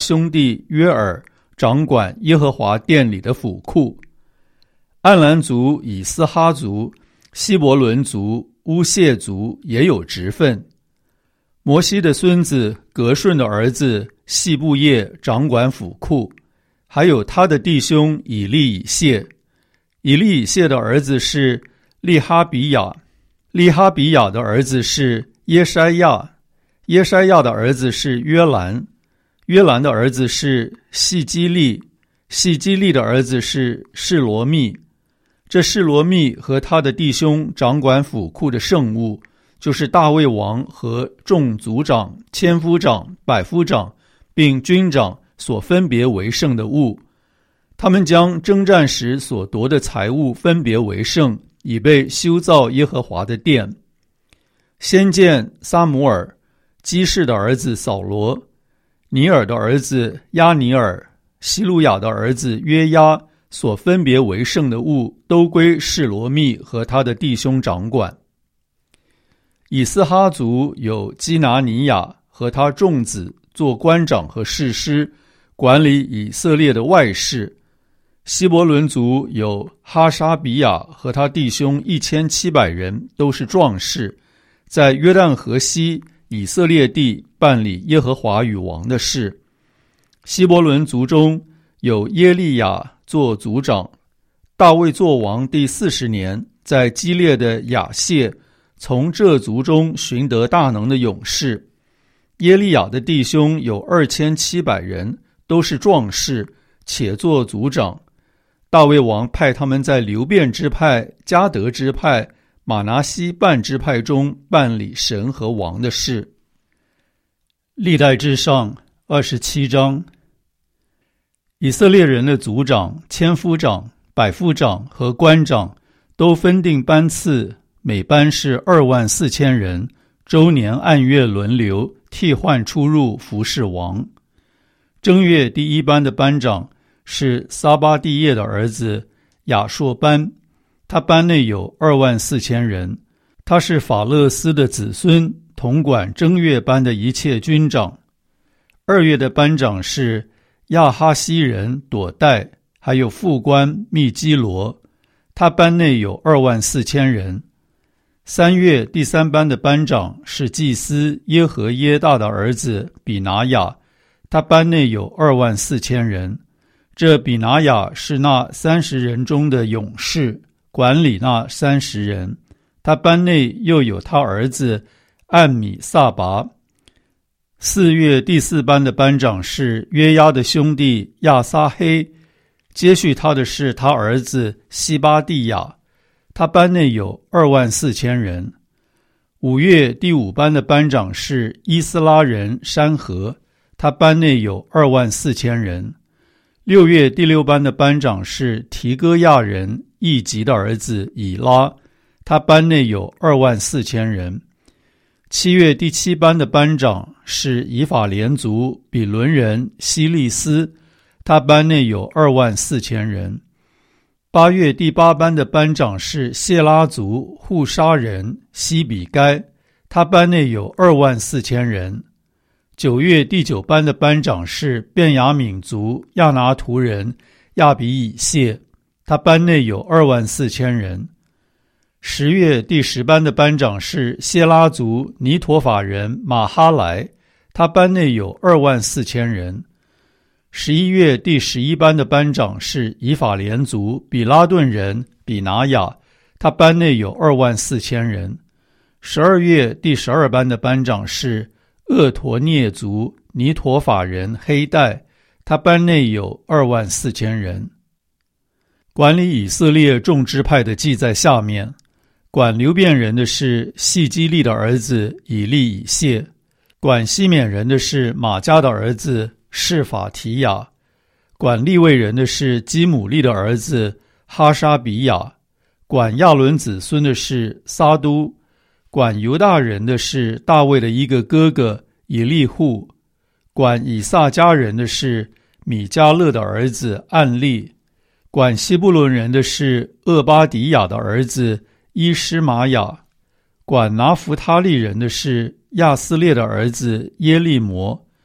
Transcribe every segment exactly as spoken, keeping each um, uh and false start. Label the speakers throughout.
Speaker 1: 兄弟约尔掌管耶和华殿里的府库。暗兰族、以斯哈族、希伯伦族、乌谢族也有职分。摩西的孙子革顺的儿子细布叶掌管府库，还有他的弟兄以利以谢。以利以谢的儿子是利哈比亚，利哈比亚的儿子是耶筛亚，耶筛亚的儿子是约兰，约兰的儿子是细基利，细基利的儿子是示罗密。这示罗密和他的弟兄掌管府库的圣物，就是大卫王和众族长、千夫长、百夫长并军长所分别为圣的物。他们将征战时所夺的财物分别为圣，以备修造耶和华的殿。先见撒母耳、基士的儿子扫罗、尼尔的儿子亚尼尔、希路亚的儿子约押所分别为圣的物，都归示罗密和他的弟兄掌管。以斯哈族有基拿尼亚和他众子做官长和士师，管理以色列的外事。希伯伦族有哈沙比亚和他弟兄一千七百人，都是壮士，在约旦河西以色列地办理耶和华与王的事。希伯伦族中有耶利亚做族长。大卫做王第四十年，在基列的亚谢从这族中寻得大能的勇士。耶利亚的弟兄有二千七百人，都是壮士，且做族长。大卫王派他们在流便支派、迦得支派、马拿西半支派中办理神和王的事。历代志上二十七章。以色列人的族长、千夫长、百夫长和官长都分定班次，每班是二万四千人，周年按月轮流替换出入服侍王。正月第一班的班长是撒巴蒂叶的儿子亚硕班，他班内有二万四千人，他是法勒斯的子孙，统管正月班的一切军长。二月的班长是亚哈西人朵代，还有副官密基罗，他班内有二万四千人。三月第三班的班长是祭司耶和耶大的儿子比拿雅，他班内有二万四千人。这比拿雅是那三十人中的勇士，管理那三十人。他班内又有他儿子暗米撒拔。四月第四班的班长是约押的兄弟亚撒黑，接续他的是他儿子西巴蒂亚，他班内有二万四千人。五月第五班的班长是伊斯拉人山河，他班内有二万四千人。六月第六班的班长是提哥亚人易吉的儿子以拉，他班内有二万四千人。七月第七班的班长是以法莲族比伦人希利斯，他班内有二万四千人。八月第八班的班长是谢拉族户沙人西比该，他班内有二万四千人。九月第九班的班长是便雅悯族亚拿图人亚比以谢，他班内有二万四千人。十月第十班的班长是谢拉族尼陀法人马哈莱，他班内有二万四千人。十一月第十一班的班长是以法莲族比拉顿人比拿雅，他班内有二万四千人。十二月第十二班的班长是厄陀涅族尼陀法人黑带，他班内有二万四千人。管理以色列众支派的记在下面。管流便人的是细基利的儿子以利以谢，管西缅人的是马加的儿子示法提亚，管利未人的是基姆利的儿子哈沙比亚，管亚伦子孙的是撒都，管犹大人的是大卫的一个哥哥以利户，管以撒家人的是米迦勒的儿子暗利，管西布伦人的是厄巴迪亚的儿子伊施玛雅，管拿弗他利人的是亚斯列的儿子耶利摩，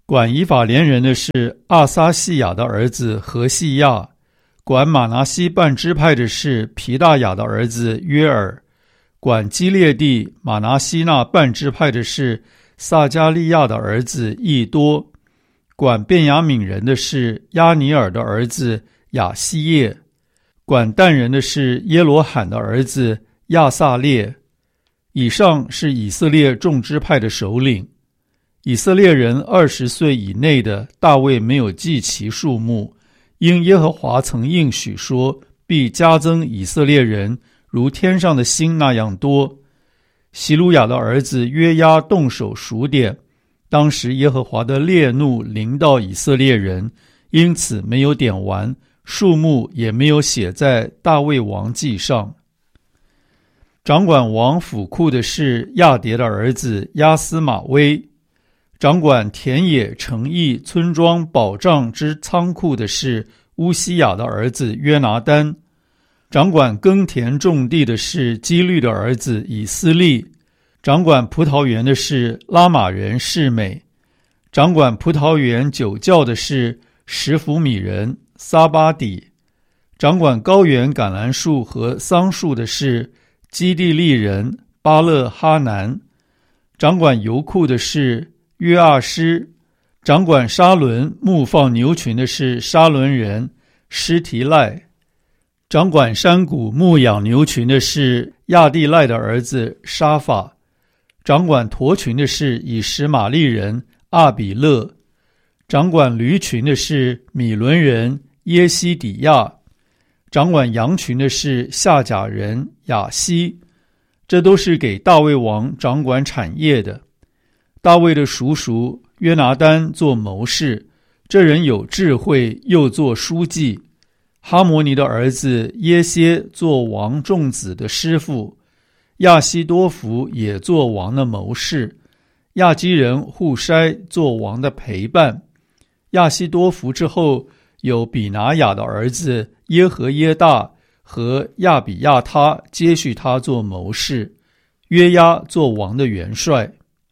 Speaker 1: 管以法莲人的是阿撒西亚的儿子何西亚，管马拿西半支派的是皮大雅的儿子约尔，管基列地马拿西那半支派的是撒加利亚的儿子益多，管便雅悯人的是亚尼尔的儿子亚西叶，管但人的是耶罗罕的儿子亚撒列。以上是以色列众支派的首领。以色列人二十岁以内的，大卫没有记其数目，因耶和华曾应许说，必加增以色列人如天上的星那样多。希鲁雅的儿子约押动手数点，当时耶和华的烈怒临到以色列人，因此没有点完，数目也没有写在大卫王记上。掌管王府库的是亚迭的儿子亚斯玛威，掌管田野城邑村庄保障之仓库的是乌西雅的儿子约拿单，掌管耕田种地的是基律的儿子以斯利，掌管葡萄园的是拉玛人示美，掌管葡萄园酒窖的是什弗米人撒巴底，掌管高原橄榄树和桑树的是基地利人巴勒哈南，掌管油库的是约阿施，掌管沙伦牧放牛群的是沙伦人施提赖，掌管山谷牧养牛群的是亚地赖的儿子沙法，掌管驼群的是以实玛利人阿比勒，掌管驴群的是米伦人耶西底亚，掌管羊群的是夏甲人亚西。这都是给大卫王掌管产业的。大卫的叔叔约拿单做谋士，这人有智慧，又做书记。哈摩尼的儿子耶歇做王众子的师傅，亚西多弗也做王的谋士，亚基人户筛做王的陪伴。亚西多弗之后有比拿雅的儿子耶和耶大和亚比亚他接续他做谋士，约押做王的元帅。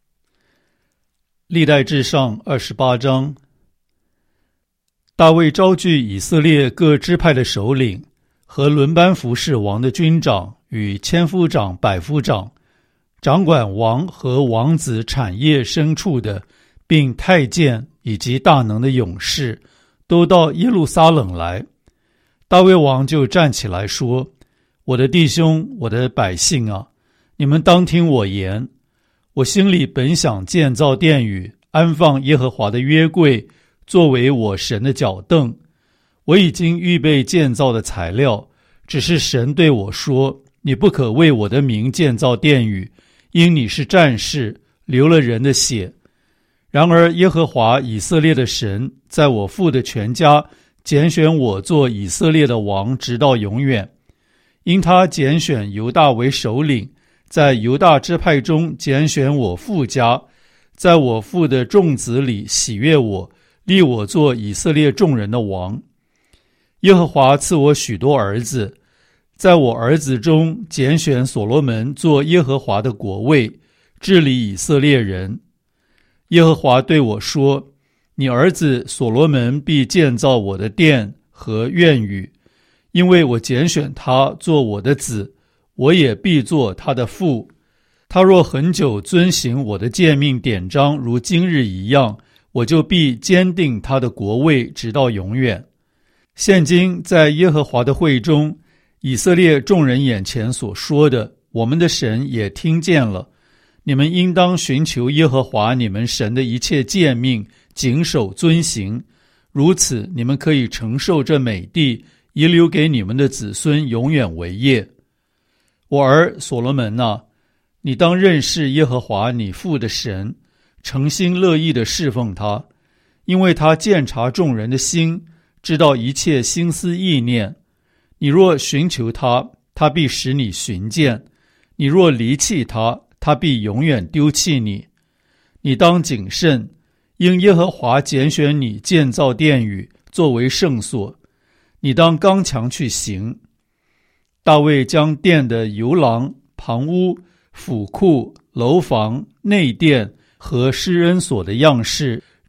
Speaker 1: 历代志上二十八章。大卫招聚以色列各支派的首领和轮班服侍王的军长与千夫长、百夫长，掌管王和王子产业牲畜的，并太监以及大能的勇士，都到耶路撒冷来。大卫王就站起来说：我的弟兄，我的百姓啊，你们当听我言。我心里本想建造殿宇，安放耶和华的约柜，作为我神的脚凳。我已经预备建造的材料，只是神对我说：你不可为我的名建造殿宇，因你是战士，流了人的血。然而耶和华以色列的神在我父的全家拣选我做以色列的王，直到永远。因他拣选犹大为首领，在犹大支派中拣选我父家，在我父的众子里喜悦我，立我做以色列众人的王。耶和华赐我许多儿子，在我儿子中拣选所罗门做耶和华的国位，治理以色列人。耶和华对我说：你儿子所罗门必建造我的殿和院宇，因为我拣选他做我的子，我也必做他的父。他若很久遵行我的诫命典章，如今日一样，我就必坚定他的国位，直到永远。现今在耶和华的会中，以色列众人眼前所说的，我们的神也听见了。你们应当寻求耶和华你们神的一切诫命，谨守遵行，如此你们可以承受这美地，遗留给你们的子孙永远为业。我儿所罗门啊，你当认识耶和华你父的神，诚心乐意地侍奉他，因为他鉴察众人的心，知道一切心思意念。你若寻求他，他必使你寻见；你若离弃他，他必永远丢弃你。你当谨慎，因耶和华拣选你建造殿宇，作为圣所。你当刚强去行。大卫将殿的游廊、旁屋、府库、楼房、内殿和施恩所的样式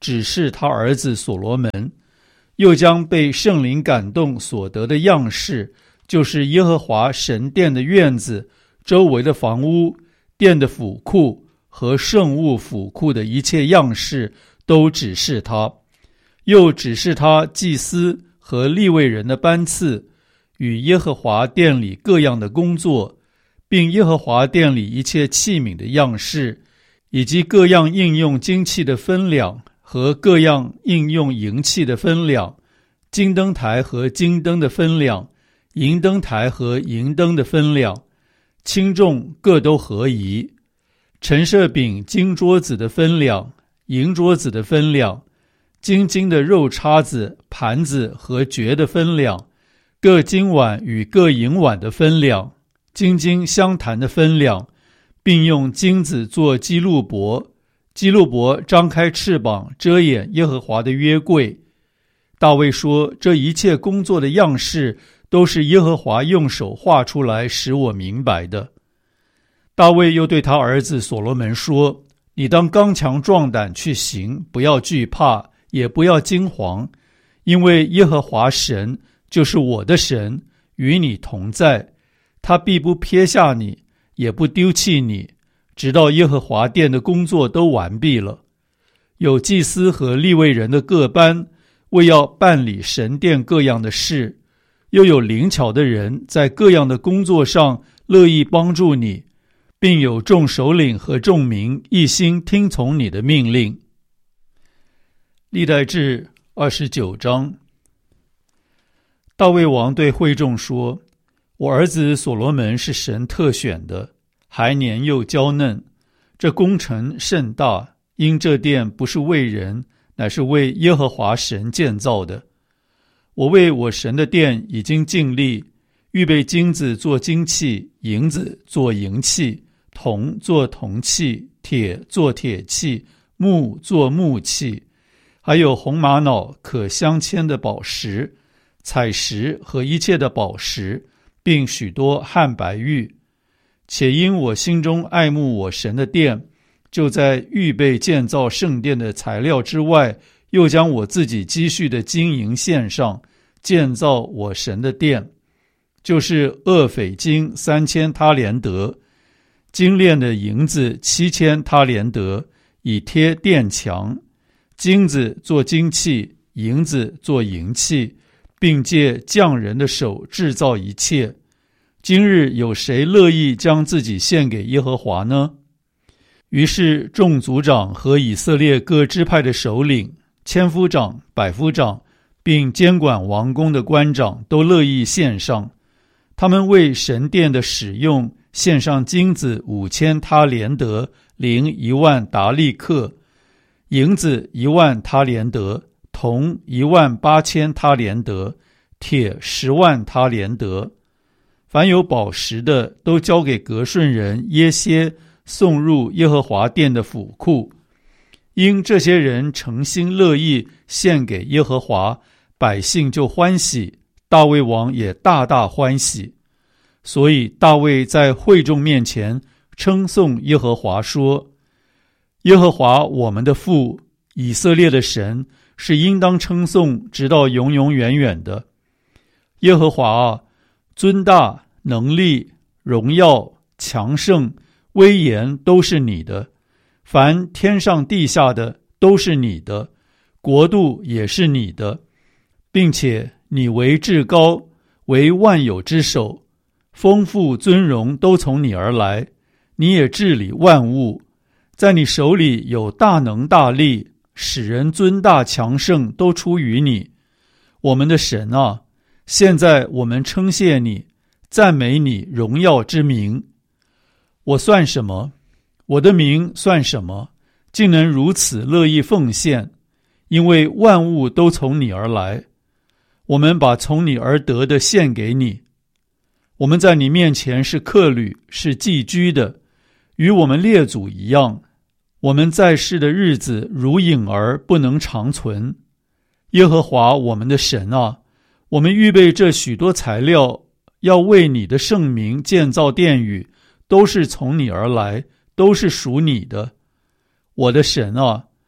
Speaker 1: 指示他儿子所罗门，又将被圣灵感动所得的样式，就是耶和华神殿的院子、周围的房屋、殿的府库和圣物府库的一切样式，都指示他，又指示他祭司和利未人的班次，与耶和华殿里各样的工作，并耶和华殿里一切器皿的样式，以及各样应用金器的分量和各样应用银器的分量，金灯台和金灯的分量，银灯台和银灯的分量，轻重各都合宜。陈设饼金桌子的分量，银桌子的分量，金金的肉叉子、盘子和爵的分量，各金碗与各银碗的分量，金金相谈的分量，并用金子做基路伯，基路伯张开翅膀遮掩耶和华的约柜。大卫说，这一切工作的样式都是耶和华用手画出来使我明白的。大卫又对他儿子所罗门说，你当刚强壮胆去行，不要惧怕，也不要惊惶，因为耶和华神就是我的神，与你同在，他必不撇下你，也不丢弃你，直到耶和华殿的工作都完毕了。有祭司和利未人的各班，为要办理神殿各样的事，又有灵巧的人在各样的工作上乐意帮助你，并有众首领和众民一心听从你的命令。历代志二十九章。大卫王对会众说，我儿子所罗门是神特选的，还年幼娇嫩，这工程甚大，因这殿不是为人，乃是为耶和华神建造的。我为我神的殿已经尽力，预备金子做金器，银子做银器，铜做铜器，铁做铁器，木做木器，还有红玛瑙可镶嵌的宝石、彩石和一切的宝石，并许多汉白玉。且因我心中爱慕我神的殿，就在预备建造圣殿的材料之外，又将我自己积蓄的金银献上，建造我神的殿，就是厄斐金三千他连得，精炼的银子七千他连得，以贴殿墙，金子做金器，银子做银器，并借匠人的手制造一切。今日有谁乐意将自己献给耶和华呢？于是众族长和以色列各支派的首领、千夫长、百夫长，并监管王宫的官长都乐意献上。他们为神殿的使用献上金子五千他连得，零一万达利克，银子一万他连得，铜一万八千他连得，铁十万他连得。凡有宝石的，都交给革顺人耶歇，送入耶和华殿的府库。因这些人诚心乐意献给耶和华，百姓就欢喜，大卫王也大大欢喜。所以大卫在会众面前称颂耶和华说，耶和华我们的父，以色列的神，是应当称颂直到永永远远的。耶和华啊，尊大、能力、荣耀、强盛、威严都是你的，凡天上地下的都是你的，国度也是你的，并且你为至高，为万有之首，丰富尊荣都从你而来，你也治理万物，在你手里有大能大力，使人尊大强盛都出于你。我们的神啊，现在我们称谢你，赞美你荣耀之名。我算什么？我的名算什么？竟能如此乐意奉献？因为万物都从你而来，我们把从你而得的献给你。我们在你面前是客旅，是寄居的，与我们列祖一样。我们在世的日子如影儿，不能长存。耶和华我们的神啊，我们预备这许多材料，要为你的圣名建造殿宇，都是从你而来，都是属你的。我的神啊，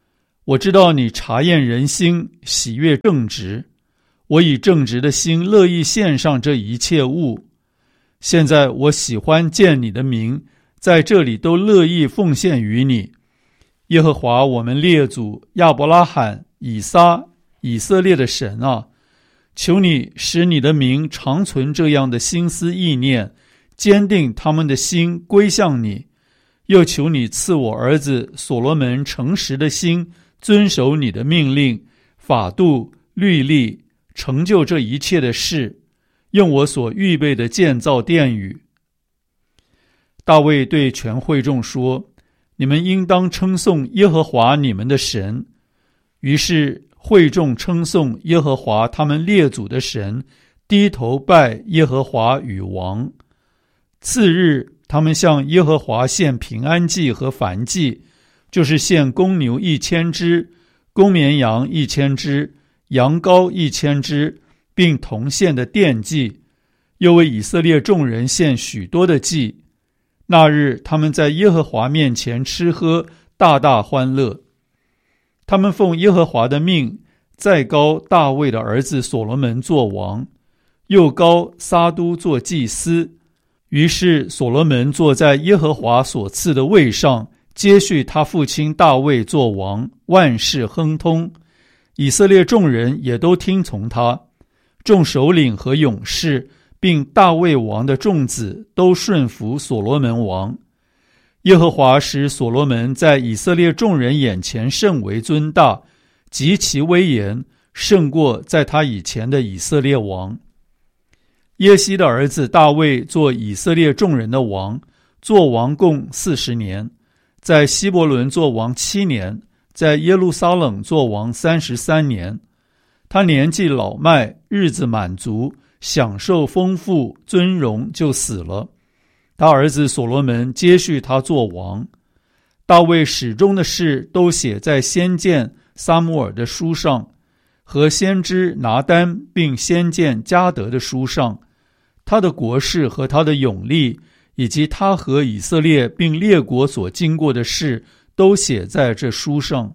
Speaker 1: 我知道你察验人心，喜悦正直。我以正直的心乐意献上这一切物。现在我喜欢见你的名，在这里都乐意奉献于你。耶和华我们列祖亚伯拉罕、以撒、以色列的神啊，求你使你的名长存这样的心思意念，坚定他们的心归向你。又求你赐我儿子所罗门诚实的心，遵守你的命令、法度、律例，成就这一切的事，用我所预备的建造殿宇。大卫对全会众说：你们应当称颂耶和华你们的神。于是会众称颂耶和华他们列祖的神，低头拜耶和华与王。次日，他们向耶和华献平安祭和燔祭，就是献公牛一千只，公绵羊一千只，羊羔一千只，并同献的奠祭，又为以色列众人献许多的祭。那日，他们在耶和华面前吃喝，大大欢乐。他们奉耶和华的命，再膏大卫的儿子所罗门做王，又膏撒督做祭司。于是所罗门坐在耶和华所赐的位上，接续他父亲大卫做王，万事亨通。以色列众人也都听从他，众首领和勇士，并大卫王的众子都顺服所罗门王。耶和华使所罗门在以色列众人眼前甚为尊大，极其威严，胜过在他以前的以色列王。耶西的儿子大卫做以色列众人的王，做王共四十年，在希伯伦做王七年，在耶路撒冷做王三十三年。他年纪老迈，日子满足，享受丰富尊荣，就死了。他儿子所罗门接续他做王。大卫始终的事都写在先见撒母耳的书上，和先知拿单并先见迦得的书上。他的国事和他的勇力，以及他和以色列并列国所经过的事，都写在这书上。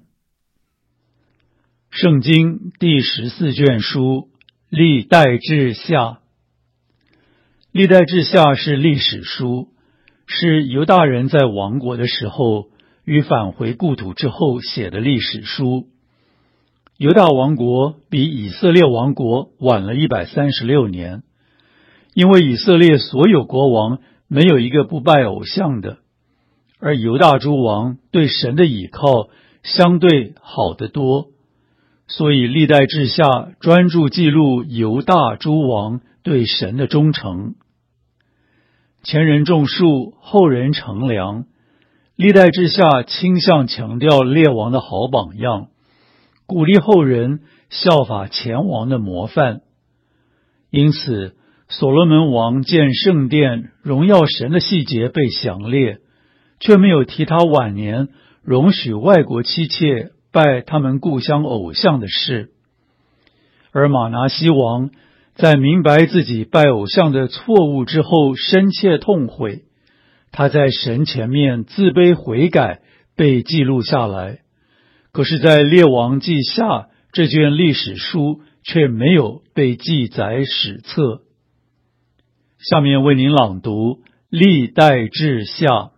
Speaker 1: 圣经第十四卷书，历代志下。历代志下是历史书，是犹大人在亡国的时候与返回故土之后写的历史书。犹大王国比以色列王国晚了一百三十六年，因为以色列所有国王没有一个不拜偶像的，而犹大诸王对神的倚靠相对好得多，所以历代志下专注记录犹大诸王对神的忠诚。前人种树，后人乘凉，历代志下倾向强调列王的好榜样，鼓励后人效法前王的模范。因此所罗门王建圣殿荣耀神的细节被详列，却没有提他晚年容许外国妻妾拜他们故乡偶像的事。而马拿西王在明白自己拜偶像的错误之后深切痛悔，他在神前面自卑悔改，被记录下来。可是在列王记下这卷历史书却没有被记载史册。下面为您朗读历代志下。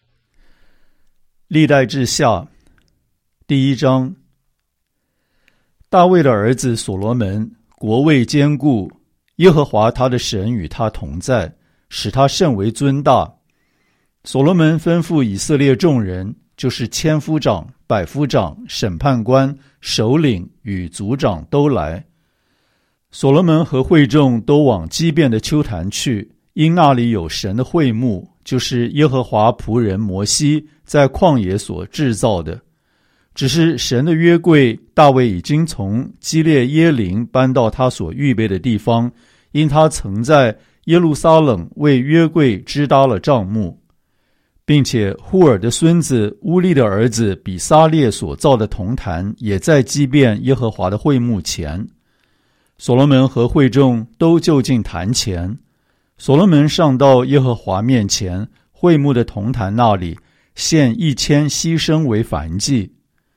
Speaker 1: 历代志下第一章。大卫的儿子所罗门国位坚固，耶和华他的神与他同在，使他甚为尊大。所罗门吩咐以色列众人，就是千夫长、百夫长、审判官、首领与族长都来。所罗门和会众都往基遍的丘坛去，因那里有神的会幕，就是耶和华仆人摩西在旷野所制造的。只是神的约柜，大卫已经从基列耶林搬到他所预备的地方，因他曾在耶路撒冷为约柜支搭了帐幕，并且户尔的孙子乌利的儿子比撒列所造的铜坛也在基遍耶和华的会幕前。所罗门和会众都就近坛前，所罗门上到耶和华面前，会幕的铜坛那里献一千牺牲为燔祭。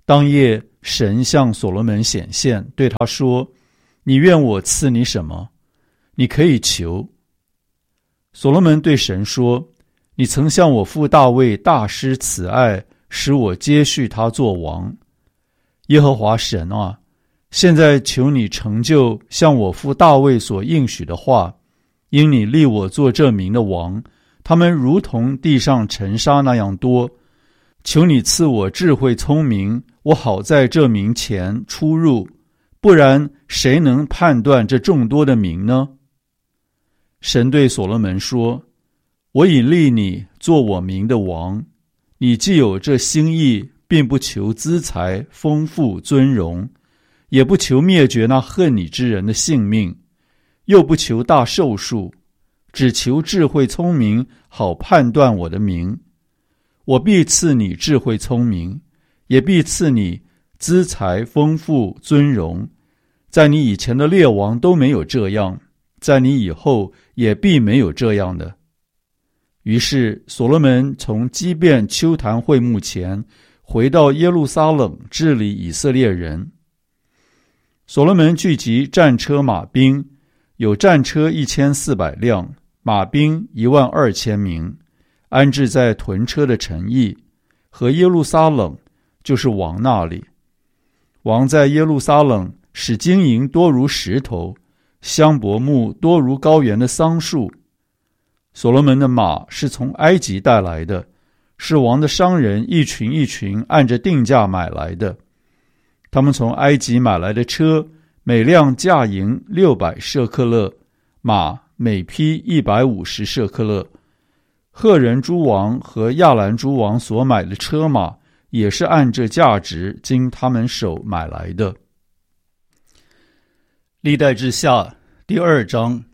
Speaker 1: 当夜，神向所罗门显现，对他说：你愿我赐你什么？你可以求。所罗门对神说：你曾向我父大卫大施慈爱，使我接续他做王。耶和华神啊，现在求你成就向我父大卫所应许的话，因你立我做这民的王，他们如同地上尘沙那样多。求你赐我智慧聪明，我好在这民前出入，不然谁能判断这众多的民呢？神对所罗门说：我已立你做我民的王，你既有这心意，并不求资财丰富尊荣，也不求灭绝那恨你之人的性命，又不求大寿数，只求智慧聪明，好判断我的名。我必赐你智慧聪明，也必赐你资财丰富尊荣，在你以前的列王都没有这样，在你以后也必没有这样的。于是所罗门从基遍丘坛会幕前回到耶路撒冷，治理以色列人。所罗门聚集战车马兵，有战车一千四百辆，马兵一万二千名，安置在屯车的城邑，和耶路撒冷，就是王那里。王在耶路撒冷使金银多如石头，香柏木多如高原的桑树。所罗门的马是从埃及带来的，是王的商人一群一群按着定价买来的。他们从埃及买来的车，每辆价银六百舍克勒，马每匹一百五十舍克勒。赫人诸王和亚兰诸王所买的车马，也是按这价值经他们手买来的。历代志下第二章。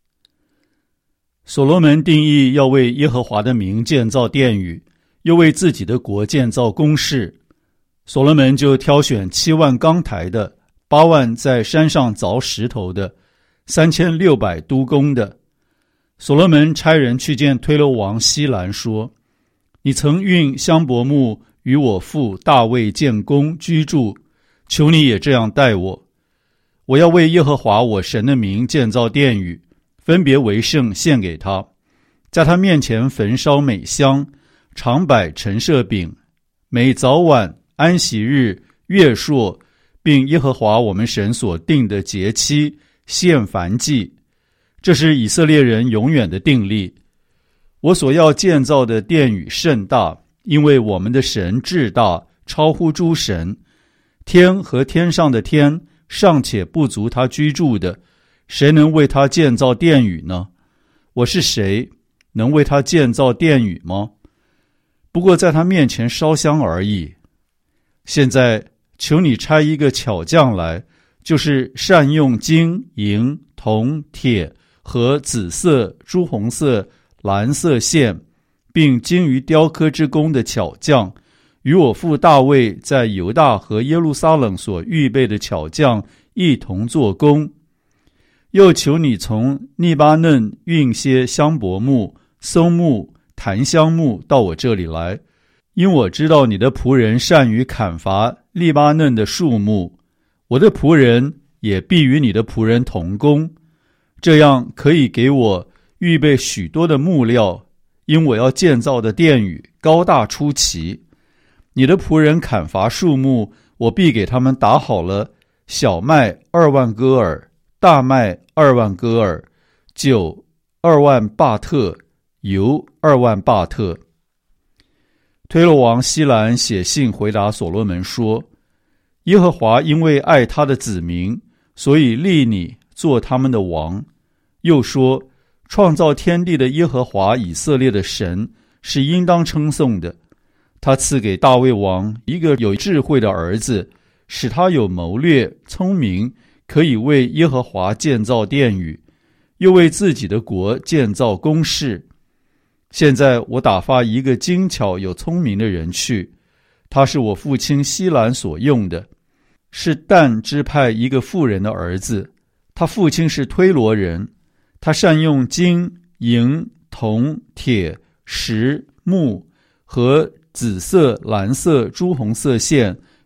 Speaker 1: 所罗门定义要为耶和华的名建造殿宇，又为自己的国建造宫室。所罗门就挑选七万钢台的，八万在山上凿石头的，三千六百督工的。所罗门差人去见推罗王希兰说：你曾运香柏木与我父大卫建宫居住，求你也这样待我。我要为耶和华我神的名建造殿宇，分别为圣献给他，在他面前焚烧美香，常摆陈设饼，每早晚安息日月朔，并耶和华我们神所定的节期献燔祭。这是以色列人永远的定例。我所要建造的殿宇甚大，因为我们的神至大，超乎诸神。天和天上的天尚且不足他居住的，谁能为他建造殿宇呢？我是谁，能为他建造殿宇吗？不过在他面前烧香而已。现在求你差一个巧匠来，就是善用金银铜铁和紫色朱红色蓝色线，并精于雕刻之工的巧匠，与我父大卫在犹大和耶路撒冷所预备的巧匠一同做工。又求你从利巴嫩运些香柏木、松木、檀香木到我这里来，因我知道你的仆人善于砍伐利巴嫩的树木，我的仆人也必与你的仆人同工，这样可以给我预备许多的木料，因我要建造的殿宇高大出奇。你的仆人砍伐树木，我必给他们打好了小麦二万戈尔，大麦二万戈尔，酒二万巴特，油二万巴特。推罗王希兰写信回答所罗门说：耶和华因为爱他的子民，所以立你做他们的王。又说：创造天地的耶和华以色列的神是应当称颂的。他赐给大卫王一个有智慧的儿子，使他有谋略聪明，可以为耶和华建造殿宇，又为自己的国建造宫室。现在我打发一个精巧有聪明的人去，他是我父亲希兰所用的，是但支派一个妇人的儿子，他父亲是推罗人。他善用金银铜铁石木和紫色蓝色朱红色线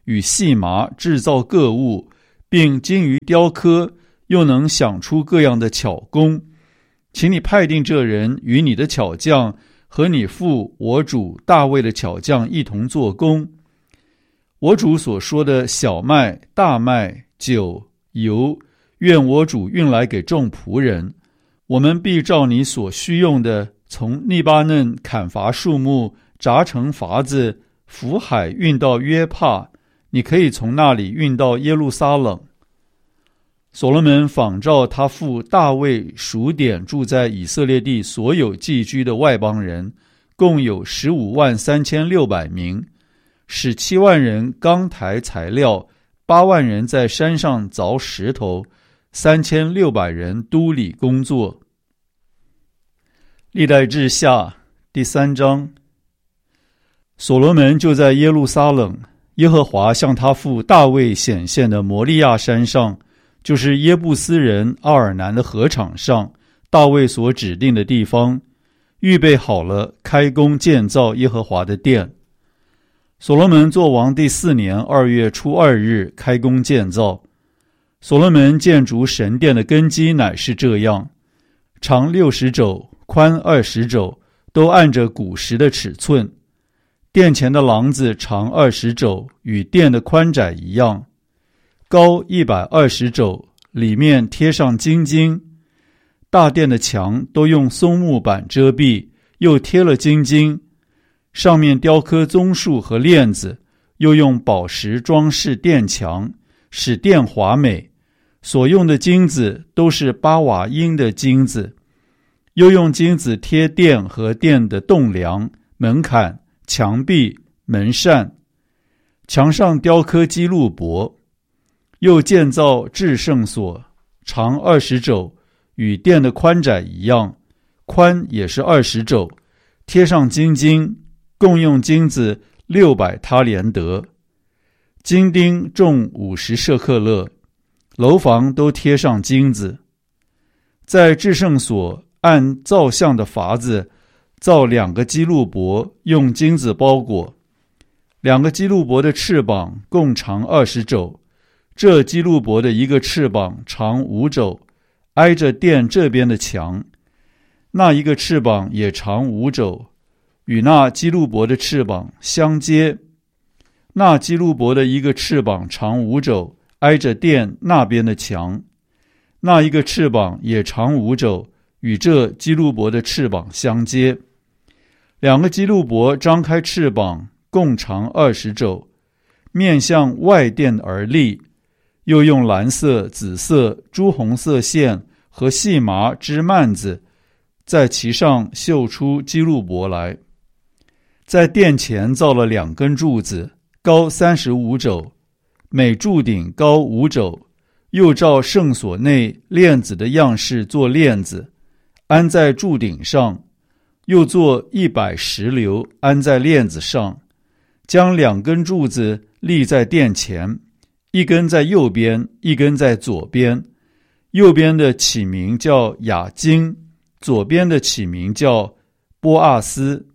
Speaker 1: 与细麻制造各物，并精于雕刻，又能想出各样的巧工，请你派定这人与你的巧匠和你父我主大卫的巧匠一同做工。我主所说的小麦、大麦、酒、油，愿我主运来给众仆人，我们必照你所需用的，从利巴嫩砍伐树木，扎成筏子，浮海运到约帕，你可以从那里运到耶路撒冷。所罗门仿照他父大卫数点住在以色列地所有寄居的外邦人，共有十五万三千六百名，使七万人钢抬材料，八万人在山上凿石头，三千六百人督理工作。历代志下第三章。所罗门就在耶路撒冷，耶和华向他父大卫显现的摩利亚山上，就是耶布斯人奥尔南的禾场上，大卫所指定的地方，预备好了开工建造耶和华的殿。所罗门作王第四年二月初二日开工建造。所罗门建筑神殿的根基乃是这样：长六十肘，宽二十肘，都按着古时的尺寸。殿前的廊子长二十肘，与殿的宽窄一样，高一百二十肘，里面贴上金金。大殿的墙都用松木板遮蔽，又贴了金金，上面雕刻棕树和链子，又用宝石装饰殿墙，使殿华美。所用的金子都是巴瓦因的金子，又用金子贴殿和殿的栋梁、门槛、墙壁、门扇，墙上雕刻基路伯。又建造至圣所，长二十肘，与殿的宽窄一样，宽也是二十肘，贴上金金，共用金子六百他连得，金钉重五十舍克勒，楼房都贴上金子。在至圣所按造像的法子造两个基路伯，用金子包裹。两个基路伯的翅膀共长二十肘，这基路伯的一个翅膀长五肘，挨着殿这边的墙；那一个翅膀也长五肘，与那基路伯的翅膀相接。那基路伯的一个翅膀长五肘，挨着殿那边的墙；那一个翅膀也长五肘，与这基路伯的翅膀相接。两个基路伯张开翅膀，共长二十肘，面向外殿而立，又用蓝色、紫色、朱红色线和细麻织幔子，在其上绣出基路伯来。在殿前造了两根柱子，高三十五肘，每柱顶高五肘，又照圣所内链子的样式做链子，安在柱顶上，又做一百石榴安在链子上，将两根柱子立在殿前，一根在右边，一根在左边。右边的起名叫雅金，左边的起名叫波阿斯。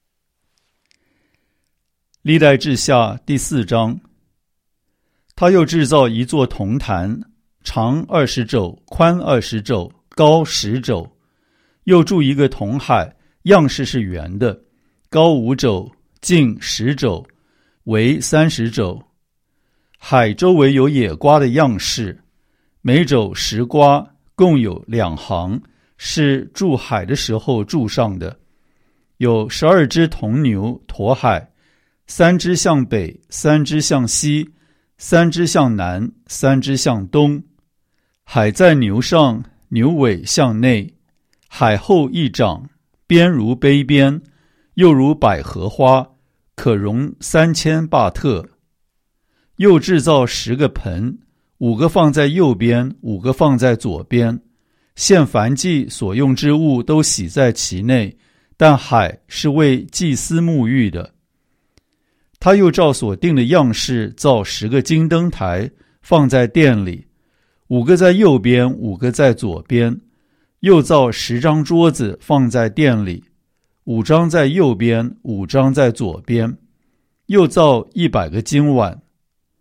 Speaker 1: 历代志下第四章。他又制造一座铜坛，长二十肘，宽二十肘，高十肘。又铸一个铜海，样式是圆的，高五肘，径十肘，围三十肘。海周围有野瓜的样式，每肘十瓜，共有两行，是筑海的时候筑上的。有十二只铜牛驮海，三只向北，三只向西，三只向南，三只向东。海在牛上，牛尾向内，海后一掌，边如杯边，又如百合花，可容三千巴特。又制造十个盆，五个放在右边，五个放在左边，献燔祭所用之物都洗在其内，但海是为祭司沐浴的。他又照所定的样式造十个金灯台，放在殿里，五个在右边，五个在左边。又造十张桌子放在殿里，五张在右边，五张在左边。又造一百个金碗。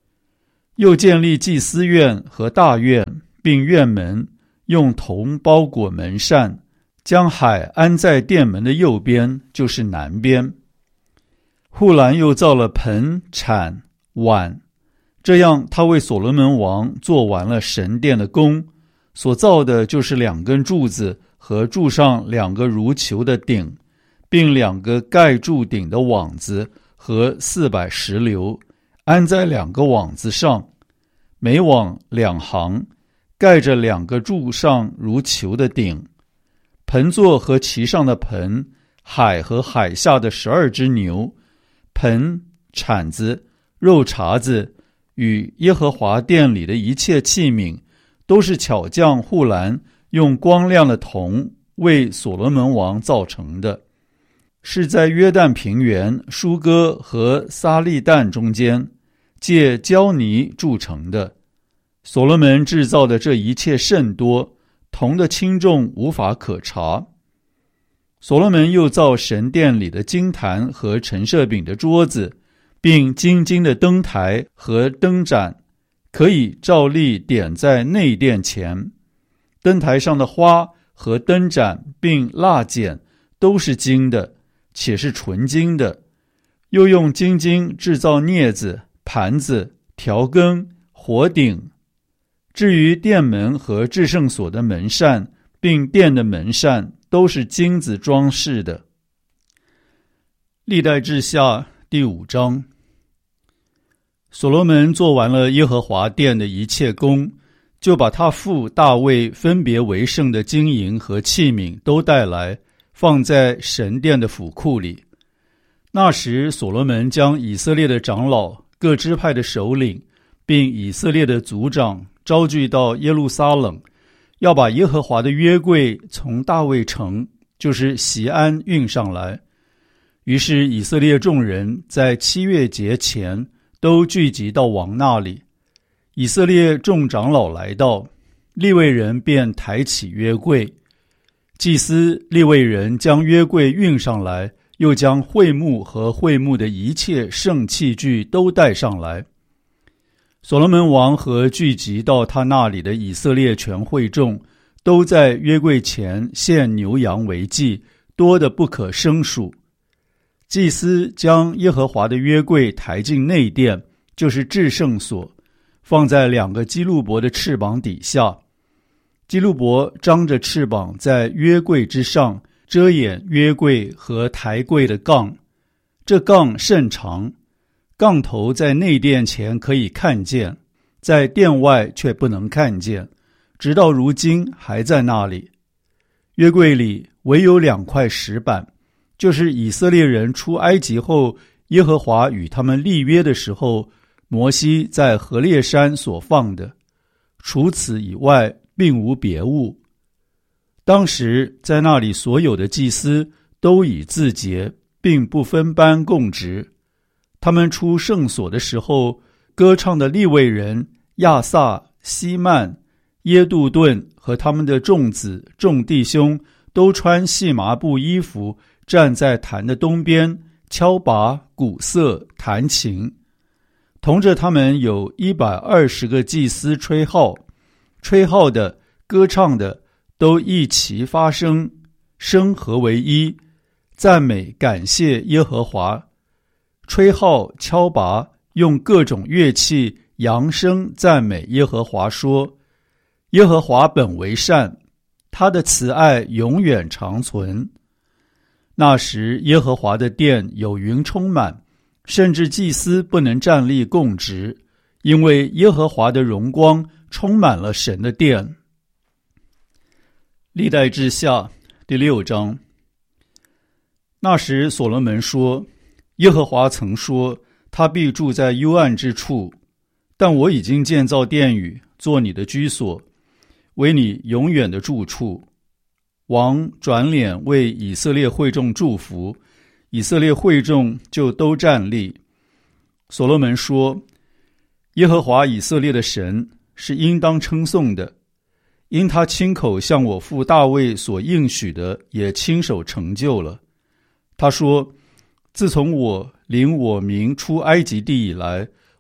Speaker 1: 又建立祭司院和大院，并院门，用铜包裹门扇，将海安在殿门的右边，就是南边。户兰又造了盆、铲、碗，这样他为所罗门王做完了神殿的工，所造的就是两根柱子和柱上两个如球的顶，并两个盖柱顶的网子和四百石榴，安在两个网子上，每网两行，盖着两个柱上如球的顶。盆座和其上的盆，海和海下的十二只牛，盆、铲子、肉茬子与耶和华殿里的一切器皿，都是巧匠户兰用光亮的铜为所罗门王造成的，是在约旦平原舒哥和撒利旦中间借胶泥铸成的。所罗门制造的这一切甚多，铜的轻重无法可查。所罗门又造神殿里的金坛和陈设饼的桌子，并金金的灯台和灯盏，可以照例点在内殿前。灯台上的花和灯盏并蜡剪都是金的，且是纯金的。又用金金制造镊子、盘子、调羹、火鼎。至于殿门和至圣所的门扇，并殿的门扇，都是金子装饰的。历代志下第五章。所罗门做完了耶和华殿的一切工，就把他父大卫分别为圣的金银和器皿都带来，放在神殿的府库里。那时所罗门将以色列的长老、各支派的首领，并以色列的族长招聚到耶路撒冷，要把耶和华的约柜从大卫城，就是锡安运上来。于是以色列众人在七月节前都聚集到王那里。以色列众长老来到，利未人便抬起约柜。祭司利未人将约柜运上来，又将会幕和会幕的一切圣器具都带上来。所罗门王和聚集到他那里的以色列全会众，都在约柜前献牛羊为祭，多得不可胜数。祭司将耶和华的约柜抬进内殿，就是至圣所，放在两个基路伯的翅膀底下。基路伯张着翅膀在约柜之上，遮掩约柜和抬柜的杠。这杠甚长，杠头在内殿前可以看见，在殿外却不能看见，直到如今还在那里。约柜里唯有两块石板，就是以色列人出埃及后，耶和华与他们立约的时候，摩西在何烈山所放的，除此以外并无别物。当时在那里所有的祭司都已自洁，并不分班供职。他们出圣所的时候，歌唱的利未人亚萨、希曼、耶杜顿和他们的众子众弟兄都穿细麻布衣服，站在坛的东边，敲拔、鼓瑟、弹琴。同着他们有一百二十个祭司吹号，吹号的、歌唱的都一齐发声，声合为一，赞美感谢耶和华。吹号、敲拔，用各种乐器扬声赞美耶和华，说：耶和华本为善，他的慈爱永远长存。那时耶和华的殿有云充满，甚至祭司不能站立供职，因为耶和华的荣光充满了神的殿。历代志下第六章。那时所罗门说：耶和华曾说，他必住在幽暗之处，但我已经建造殿宇，做你的居所，为你永远的住处。王转脸为以色列会众祝福，以色列会众就都站立。所罗门说：耶和华以色列的神是应当称颂的，因他亲口向我父大卫所应许的也亲手成就了。他说：自从我领我民出埃及地以来，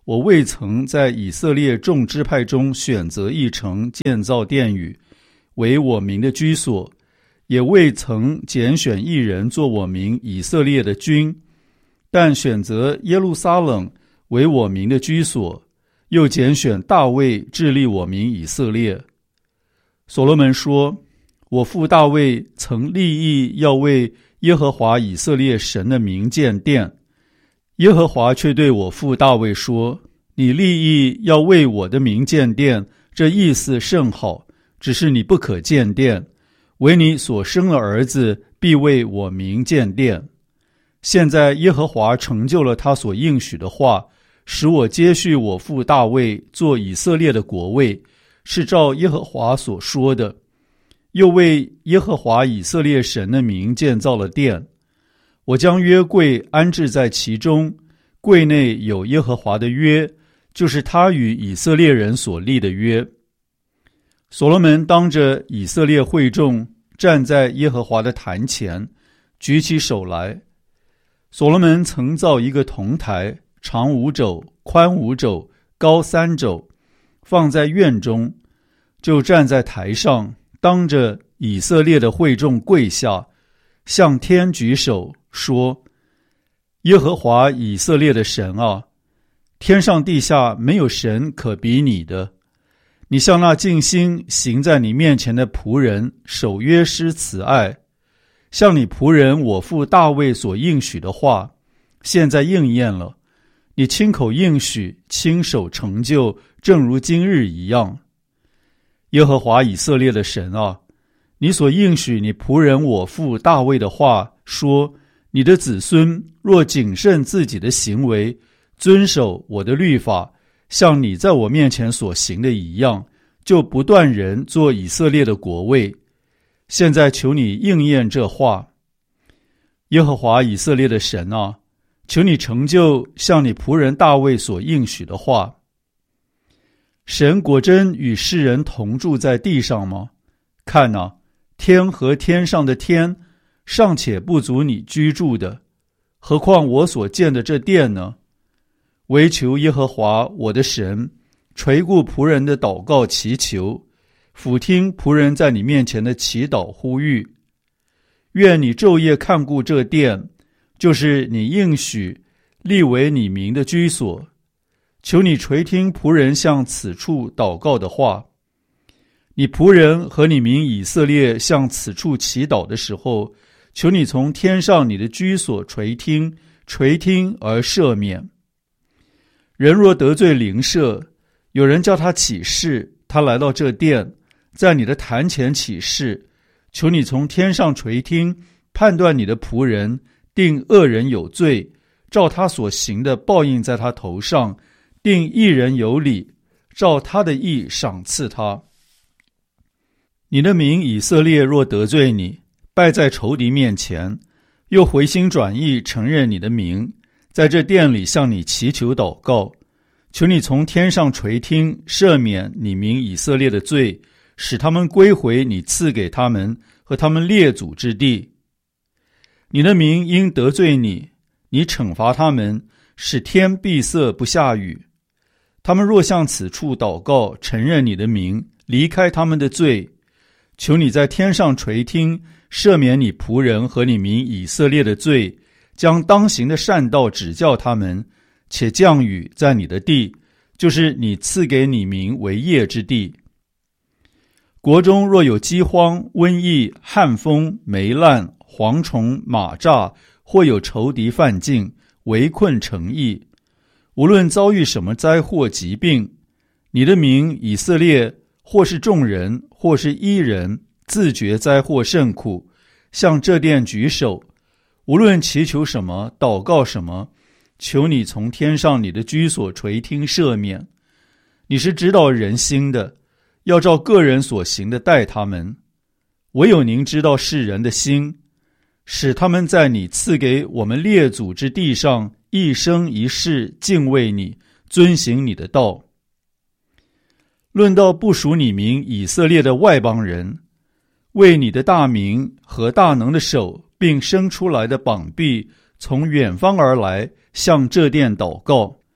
Speaker 1: 我未曾在以色列众支派中选择一城建造殿宇，为我名的居所，也未曾拣选一人做我名以色列的君，但选择耶路撒冷为我名的居所，又拣选大卫治理我名以色列。所罗门说，我父大卫曾立意要为耶和华以色列神的名建殿，耶和华却对我父大卫说，你立意要为我的名建殿，这意思甚好，只是你不可建殿，唯你所生的儿子必为我名建殿。现在耶和华成就了他所应许的话，使我接续我父大卫做以色列的国位，是照耶和华所说的。又为耶和华以色列神的名建造了殿，我将约柜安置在其中，柜内有耶和华的约，就是他与以色列人所立的约。所罗门当着以色列会众站在耶和华的坛前，举起手来。所罗门曾造一个铜台，长五肘，宽五肘，高三肘，放在院中，就站在台上，当着以色列的会众跪下，向天举手说，耶和华以色列的神啊，天上地下没有神可比你的，你向那尽心行在你面前的仆人守约施慈爱，像你仆人我父大卫所应许的话，现在应验了，你亲口应许，亲手成就，正如今日一样。耶和华以色列的神啊，你所应许你仆人我父大卫的话，说，你的子孙若谨慎自己的行为，遵守我的律法，像你在我面前所行的一样，就不断人做以色列的国位。现在求你应验这话。耶和华以色列的神啊，求你成就像你仆人大卫所应许的话。神果真与世人同住在地上吗？看啊，天和天上的天尚且不足你居住的，何况我所建的这殿呢？唯求耶和华我的神垂顾仆人的祷告祈求，俯听仆人在你面前的祈祷呼吁。愿你昼夜看顾这殿，就是你应许立为你名的居所。求你垂听仆人向此处祷告的话。你仆人和你民以色列向此处祈祷的时候，求你从天上你的居所垂听，垂听而赦免。人若得罪邻舍，有人叫他起誓，他来到这殿，在你的坛前起誓，求你从天上垂听，判断你的仆人，定恶人有罪，照他所行的报应在他头上，定义人有理，照他的义赏赐他。你的民以色列若得罪你，败在仇敌面前，又回心转意承认你的名，在这殿里向你祈求祷告，求你从天上垂听，赦免你民以色列的罪，使他们归回你赐给他们和他们列祖之地。你的民因得罪你，你惩罚他们，使天闭塞不下雨。他们若向此处祷告，承认你的名，离开他们的罪，求你在天上垂听，赦免你仆人和你民以色列的罪，将当行的善道指教他们，且降雨在你的地，就是你赐给你民为业之地。国中若有饥荒、瘟疫、旱风、霉烂、蝗虫、蚂蚱，或有仇敌犯境，围困城邑，无论遭遇什么灾祸疾病，你的民以色列或是众人，或是一人，自觉灾祸甚苦，向这殿举手，无论祈求什么，祷告什么，求你从天上你的居所垂听赦免。你是知道人心的，要照个人所行的待他们。唯有您知道世人的心，使他们在你赐给我们列祖之地上一生一世敬畏你，遵行你的道。论到不属你民以色列的外邦人，为你的大名和大能的手，并伸出来的膀臂，从远方而来，向这殿祷告，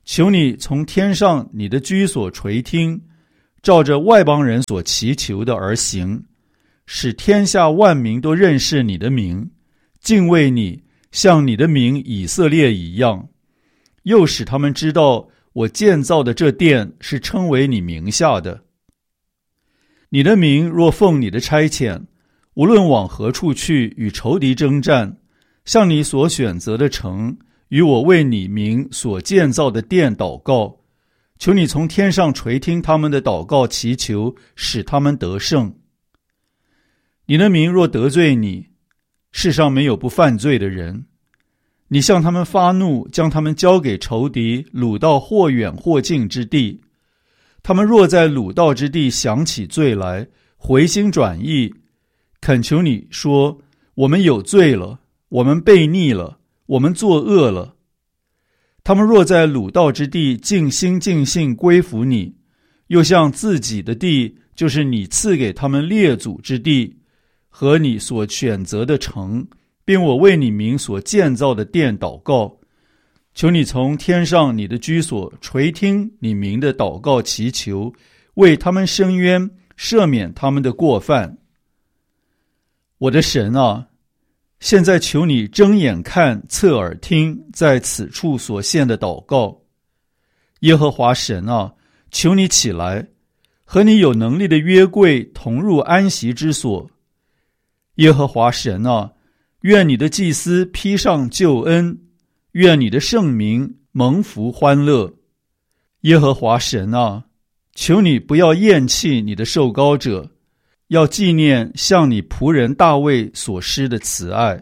Speaker 1: 求你从天上你的居所垂听，照着外邦人所祈求的而行，使天下万民都认识你的名，敬畏你，像你的名以色列一样，又使他们知道我建造的这殿是称为你名下的。你的名若奉你的差遣，无论往何处去与仇敌征战，向你所选择的城与我为你名所建造的殿祷告，求你从天上垂听他们的祷告祈求，使他们得胜。你的名若得罪你，世上没有不犯罪的人，你向他们发怒，将他们交给仇敌，掳到或远或近之地。他们若在掳到之地想起罪来，回心转意，恳求你说，我们有罪了，我们悖逆了，我们作恶了。他们若在掳到之地尽心尽性归服你，又向自己的地，就是你赐给他们列祖之地和你所选择的城，并我为你名所建造的殿祷告，求你从天上你的居所垂听你名的祷告祈求，为他们伸冤，赦免他们的过犯。我的神啊，现在求你睁眼看，侧耳听，在此处所献的祷告。耶和华神啊，求你起来，和你有能力的约柜同入安息之所。耶和华神啊，愿你的祭司披上救恩，愿你的圣民蒙福欢乐。耶和华神啊，求你不要厌弃你的受膏者，要纪念向你仆人大卫所施的慈爱。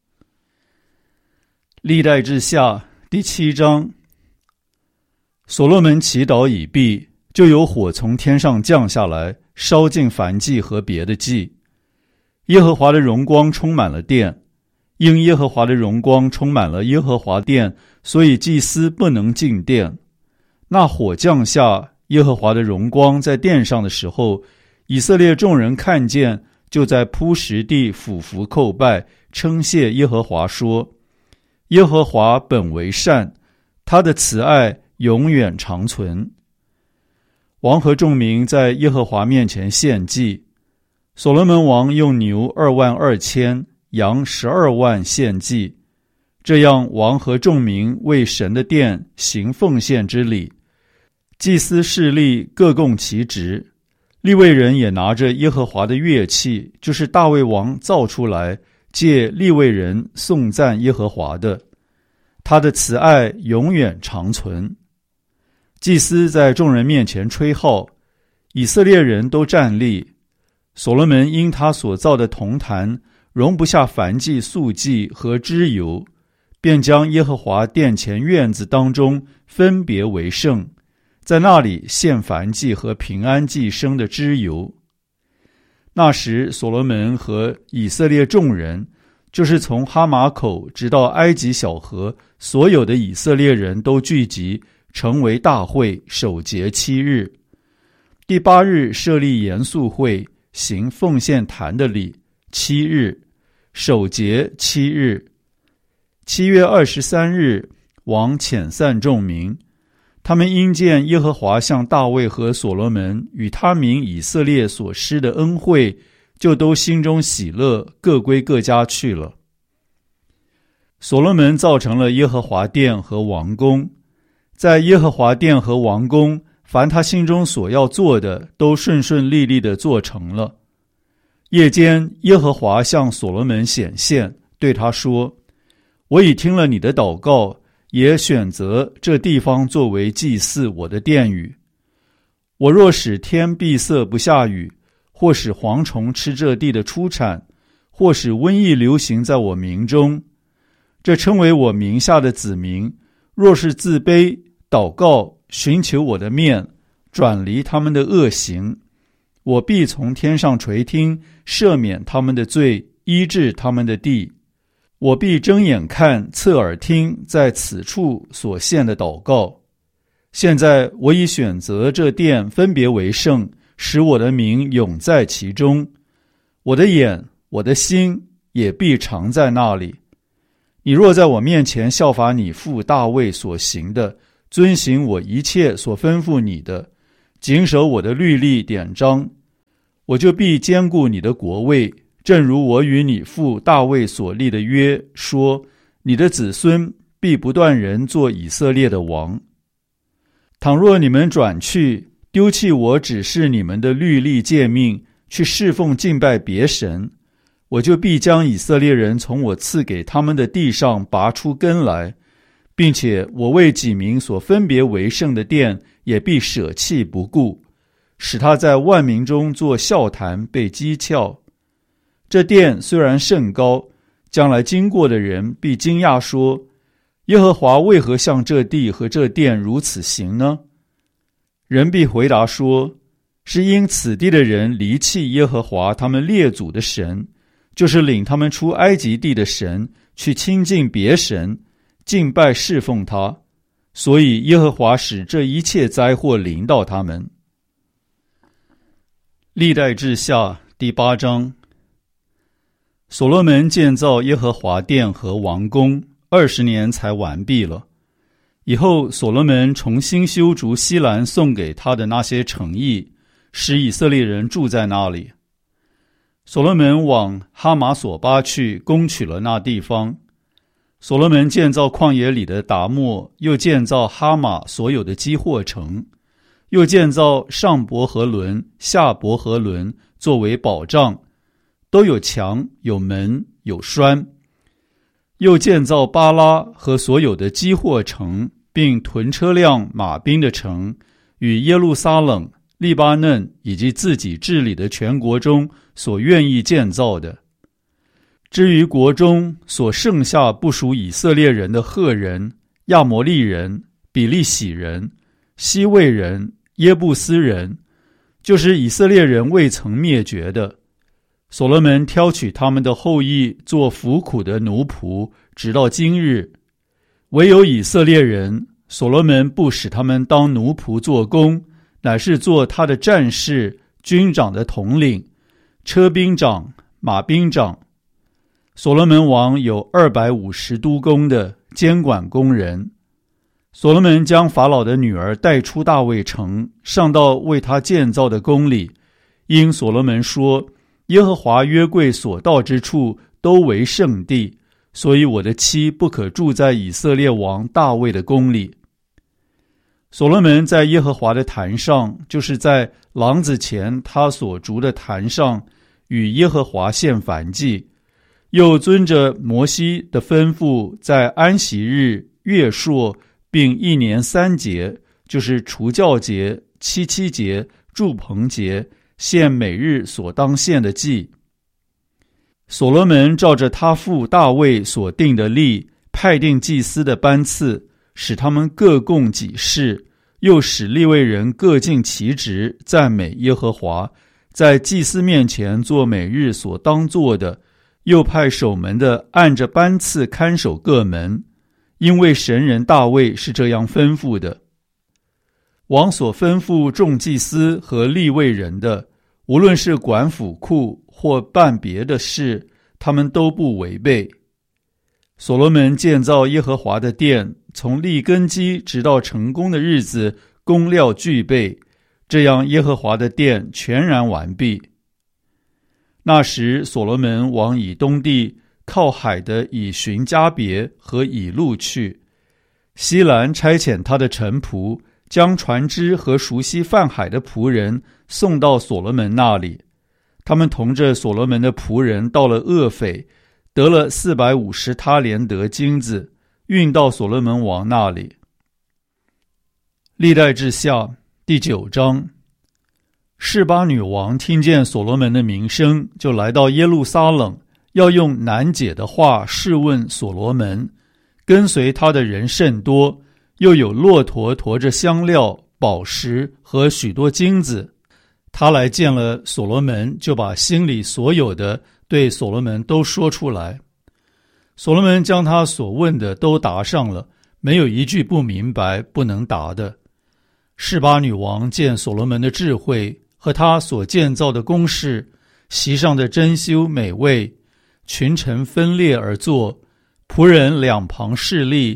Speaker 1: 历代志下第七章。所罗门祈祷已毕，就有火从天上降下来，烧尽燔祭和别的祭。耶和华的荣光充满了殿，因耶和华的荣光充满了耶和华殿，所以祭司不能进殿。那火降下，耶和华的荣光在殿上的时候，以色列众人看见，就在铺石地俯伏叩拜，称谢耶和华说，耶和华本为善，他的慈爱永远长存。王和众民在耶和华面前献祭，所罗门王用牛二万二千，羊十二万献祭。这样王和众民为神的殿行奉献之礼，祭司侍立各供其职，利未人也拿着耶和华的乐器，就是大卫王造出来，借利未人颂赞耶和华的，他的慈爱永远长存。祭司在众人面前吹号，以色列人都站立。所罗门因他所造的铜坛容不下燔祭素祭和脂油，便将耶和华殿前院子当中分别为圣，在那里献燔祭和平安祭生的脂油。那时所罗门和以色列众人，就是从哈马口直到埃及小河，所有的以色列人都聚集，成为大会，守节七日。第八日设立严肃会，行奉献坛的礼，七日，守节七日。七月二十三日，王遣散众民，他们因见耶和华向大卫和所罗门与他民以色列所施的恩惠，就都心中喜乐，各归各家去了。所罗门造成了耶和华殿和王宫，在耶和华殿和王宫，凡他心中所要做的，都顺顺利利地做成了。夜间，耶和华向所罗门显现，对他说，我已听了你的祷告，也选择这地方作为祭祀我的殿宇。我若使天闭塞不下雨，或使蝗虫吃这地的出产，或使瘟疫流行在我民中，这称为我名下的子民，若是自卑祷告，寻求我的面，转离他们的恶行，我必从天上垂听，赦免他们的罪，医治他们的地。我必睁眼看，侧耳听，在此处所献的祷告。现在我已选择这殿分别为圣，使我的名永在其中。我的眼，我的心也必常在那里。你若在我面前效法你父大卫所行的， 遵行我一切所吩咐你的，谨守我的律例典章，我就必坚固你的国位，正如我与你父大卫所立的约，说你的子孙必不断人做以色列的王。倘若你们转去，丢弃我指示你们的律例诫命，去侍奉敬拜别神，我就必将以色列人从我赐给他们的地上拔出根来，并且我为己民所分别为圣的殿也必舍弃不顾，使他在万民中做笑谈，被讥诮。这殿虽然甚高，将来经过的人必惊讶说，耶和华为何向这地和这殿如此行呢？人必回答说，是因此地的人离弃耶和华他们列祖的神，就是领他们出埃及地的神，去亲近别神，敬拜侍奉他，所以耶和华使这一切灾祸临到他们。历代志下第八章。所罗门建造耶和华殿和王宫，二十年才完毕了。以后所罗门重新修筑西兰送给他的那些城邑，使以色列人住在那里。所罗门往哈马索巴去，攻取了那地方。所罗门建造旷野里的达莫，又建造哈马所有的基货城，又建造上伯和伦、下伯和伦作为保障，都有墙、有门、有栓。又建造巴拉和所有的基货城，并屯车辆、马兵的城，与耶路撒冷、利巴嫩以及自己治理的全国中所愿意建造的。至于国中所剩下不属以色列人的赫人、亚摩利人、比利洗人、西魏人、耶布斯人，就是以色列人未曾灭绝的，所罗门挑取他们的后裔做服苦的奴仆，直到今日。唯有以色列人，所罗门不使他们当奴仆做工，乃是做他的战士、军长的统领、车兵长、马兵长。所罗门王有二百五十督工的监管工人。所罗门将法老的女儿带出大卫城，上到为他建造的宫里，因所罗门说，耶和华约柜所到之处都为圣地，所以我的妻不可住在以色列王大卫的宫里。所罗门在耶和华的坛上，就是在廊子前他所筑的坛上，与耶和华献燔祭，又遵着摩西的吩咐，在安息日、月朔并一年三节，就是除酵节、七七节、住棚节，献每日所当献的祭。所罗门照着他父大卫所定的例，派定祭司的班次，使他们各供己事，又使利未人各尽其职，赞美耶和华，在祭司面前做每日所当做的，又派守门的按着班次看守各门，因为神人大卫是这样吩咐的。王所吩咐众祭司和利未人的，无论是管府库或办别的事，他们都不违背。所罗门建造耶和华的殿，从立根基直到成功的日子，工料俱备，这样耶和华的殿全然完毕。那时所罗门往以东地靠海的以寻加别和以路去，西兰差遣他的臣仆，将船只和熟悉泛海的仆人送到所罗门那里。他们同着所罗门的仆人到了厄斐，得了四百五十他连得金子，运到所罗门王那里。历代志下第九章。示巴女王听见所罗门的名声，就来到耶路撒冷，要用难解的话试问所罗门。跟随他的人甚多，又有骆驼驮着香料、宝石和许多金子。他来见了所罗门，就把心里所有的对所罗门都说出来。所罗门将他所问的都答上了，没有一句不明白不能答的。示巴女王见所罗门的智慧和他所建造的宫室，席上的珍馐美味，群臣分列而坐，仆人两旁侍立，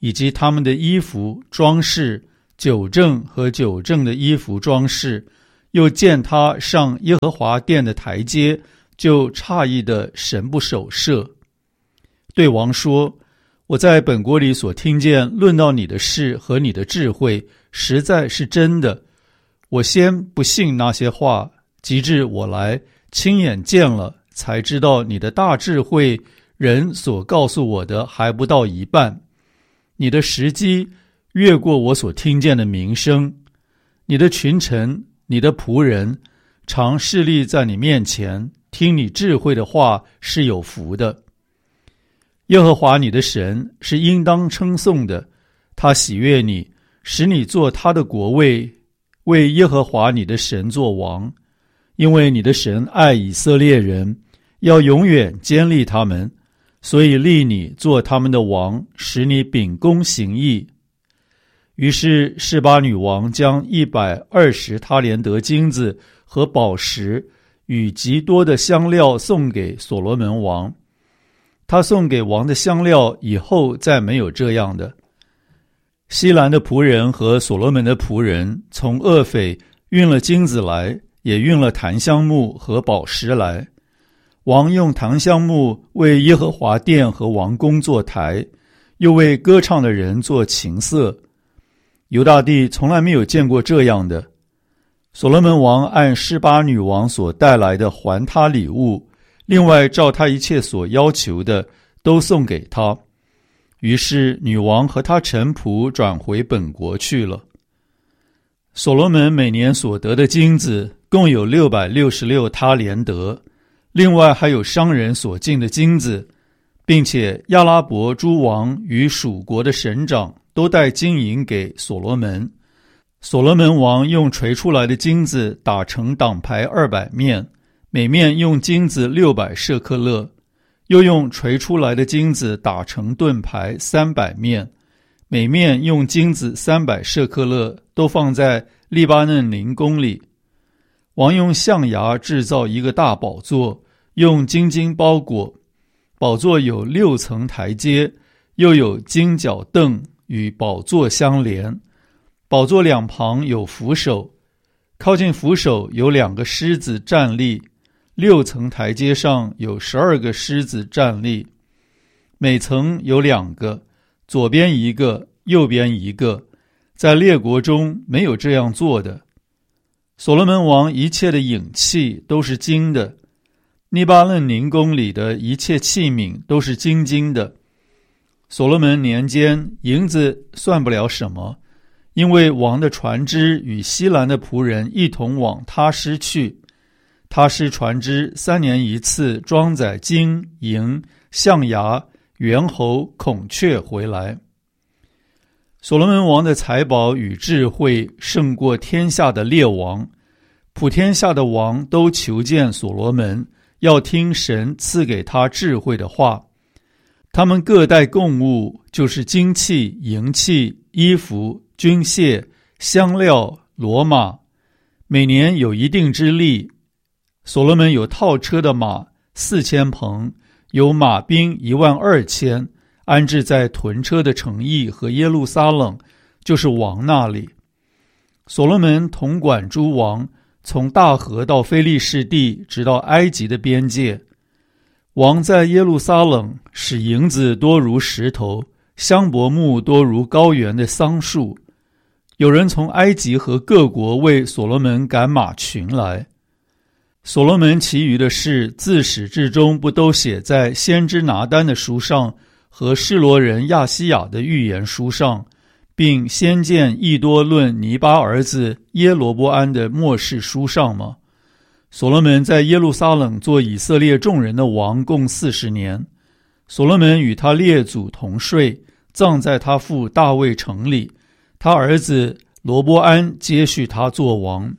Speaker 1: 以及他们的衣服装饰，酒政和酒政的衣服装饰，又见他上耶和华殿的台阶，就诧异的神不守舍。对王说，我在本国里所听见论到你的事和你的智慧，实在是真的。我先不信那些话，及至我来亲眼见了，才知道你的大智慧，人所告诉我的还不到一半。你的时机越过我所听见的名声，你的群臣，你的仆人，常侍立在你面前，听你智慧的话，是有福的。耶和华你的神是应当称颂的，他喜悦你，使你做他的国位，为耶和华你的神作王。因为你的神爱以色列人，要永远坚立他们，所以立你做他们的王，使你秉公行义。于是示巴女王将一百二十他连得金子和宝石与极多的香料送给所罗门王。他送给王的香料以后再没有这样的。西兰的仆人和所罗门的仆人从厄斐运了金子来，也运了檀香木和宝石来。王用檀香木为耶和华殿和王宫做台，又为歌唱的人做琴瑟。犹大地从来没有见过这样的。所罗门王按示巴女王所带来的还他礼物，另外照他一切所要求的都送给他。于是女王和他臣仆转回本国去了。所罗门每年所得的金子共有六百六十六他连得，另外还有商人所进的金子，并且亚拉伯诸王与属国的省长都带金银给所罗门。所罗门王用锤出来的金子打成挡牌二百面，每面用金子六百舍克勒，又用锤出来的金子打成盾牌三百面，每面用金子三百舍克勒，都放在利巴嫩林宫里。王用象牙制造一个大宝座，用金金包裹。宝座有六层台阶，又有金脚凳与宝座相连。宝座两旁有扶手，靠近扶手有两个狮子站立。六层台阶上有十二个狮子站立，每层有两个，左边一个，右边一个，在列国中没有这样做的。所罗门王一切的影器都是金的，利巴嫩林宫里的一切器皿都是金金的。所罗门年间，银子算不了什么，因为王的船只与西兰的仆人一同往他施去。他施船只三年一次装载金银象牙猿猴孔雀回来。所罗门王的财宝与智慧胜过天下的列王，普天下的王都求见所罗门，要听神赐给他智慧的话。他们各带供物，就是金器银器衣服军械香料骡马，每年有一定之例。所罗门有套车的马四千棚，有马兵一万二千，安置在屯车的城邑和耶路撒冷，就是王那里。所罗门统管诸王，从大河到非利士地，直到埃及的边界。王在耶路撒冷使银子多如石头，香柏木多如高原的桑树。有人从埃及和各国为所罗门赶马群来。所罗门其余的事自始至终不都写在先知拿单的书上和示罗人亚西亚的预言书上，并先见益多论尼巴儿子耶罗波安的末世书上吗？所罗门在耶路撒冷做以色列众人的王共四十年。所罗门与他列祖同睡，葬在他父大卫城里。他儿子罗波安接续他做王。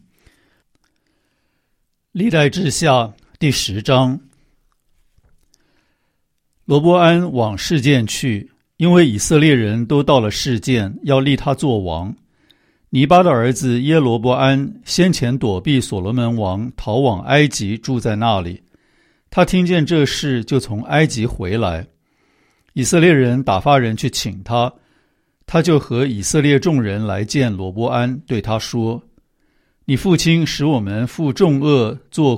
Speaker 1: 历代志下第十章。罗波安往示剑去，因为以色列人都到了示剑，要立他做王。尼巴的儿子耶罗波安先前躲避所罗门王，逃往埃及，住在那里。他听见这事，就从埃及回来。以色列人打发人去请他， 他就和以色列众人来见罗波安，对他说：你父亲使我们负重恶，做